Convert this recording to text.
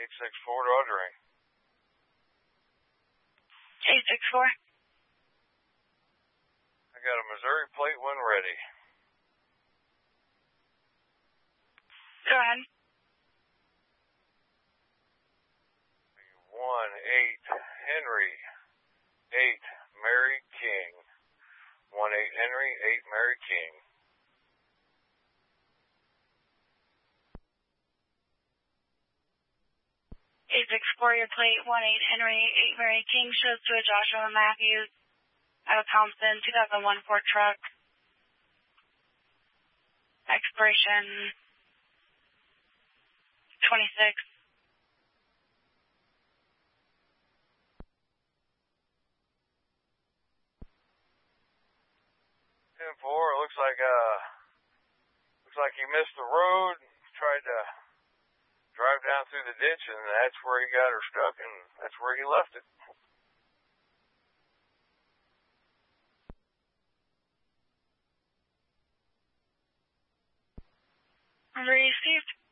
864 to ordering. 864. I got a Missouri plate when ready. Go ahead. 1-8 Henry, 8 Mary King. 1-8 Henry, 8 Mary King. Your plate 1-8 Henry 8 Mary King shows to a Joshua Matthews out of Thompson 2001 Ford truck. Expiration 26. 10-4. It looks like he missed the road. Tried to drive down through the ditch, and that's where he got her stuck, and that's where he left it. Received.